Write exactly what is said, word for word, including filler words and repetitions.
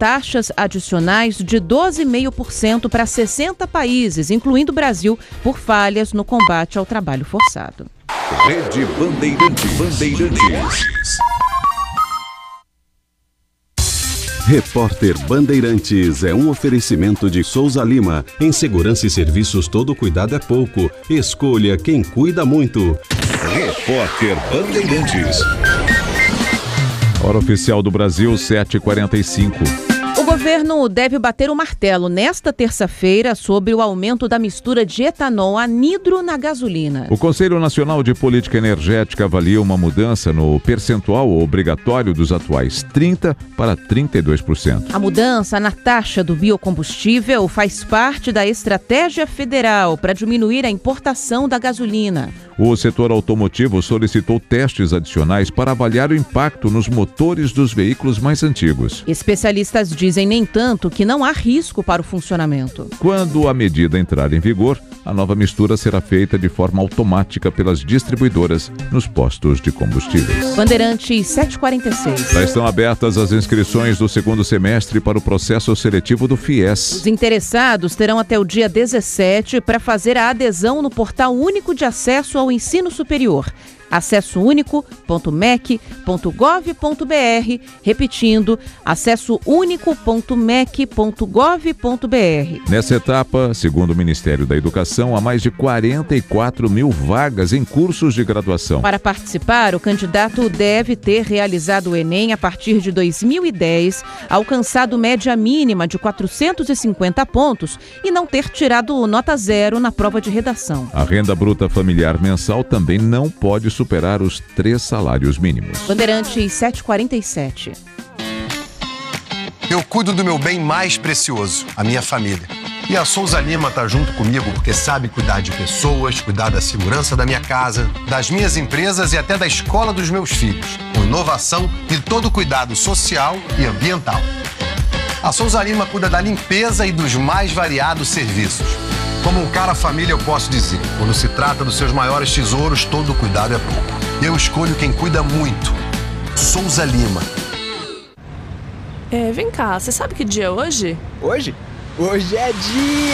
taxas adicionais de doze vírgula cinco por cento para sessenta países, incluindo o Brasil, por falhas no combate ao trabalho forçado. Rede Bandeirantes. Bandeirantes. Repórter Bandeirantes é um oferecimento de Souza Lima. Em segurança e serviços, todo cuidado é pouco. Escolha quem cuida muito. Repórter Bandeirantes. Hora oficial do Brasil, sete e quarenta e cinco. O governo deve bater o martelo nesta terça-feira sobre o aumento da mistura de etanol anidro na gasolina. O Conselho Nacional de Política Energética avalia uma mudança no percentual obrigatório dos atuais trinta por cento para trinta e dois por cento. A mudança na taxa do biocombustível faz parte da estratégia federal para diminuir a importação da gasolina. O setor automotivo solicitou testes adicionais para avaliar o impacto nos motores dos veículos mais antigos. Especialistas dizem, nem tanto, que não há risco para o funcionamento. Quando a medida entrar em vigor, a nova mistura será feita de forma automática pelas distribuidoras nos postos de combustíveis. Bandeirantes sete e quarenta e seis. Já estão abertas as inscrições do segundo semestre para o processo seletivo do FIES. Os interessados terão até o dia dezessete para fazer a adesão no Portal Único de Acesso ao Ensino Superior. acesso único ponto mec ponto gov ponto br, repetindo, acesso único ponto mec ponto gov ponto br. Nessa etapa, segundo o Ministério da Educação, há mais de quarenta e quatro mil vagas em cursos de graduação. Para participar, o candidato deve ter realizado o Enem a partir de dois mil e dez, alcançado média mínima de quatrocentos e cinquenta pontos e não ter tirado nota zero na prova de redação. A renda bruta familiar mensal também não pode superar os três salários mínimos. Bandeirantes sete e quarenta e sete. Eu cuido do meu bem mais precioso, a minha família. E a Souza Lima está junto comigo porque sabe cuidar de pessoas, cuidar da segurança da minha casa, das minhas empresas e até da escola dos meus filhos, com inovação e todo cuidado social e ambiental. A Souza Lima cuida da limpeza e dos mais variados serviços. Como um cara família, eu posso dizer, quando se trata dos seus maiores tesouros, todo cuidado é pouco. Eu escolho quem cuida muito. Souza Lima. É, vem cá, você sabe que dia é hoje? Hoje? Hoje é dia...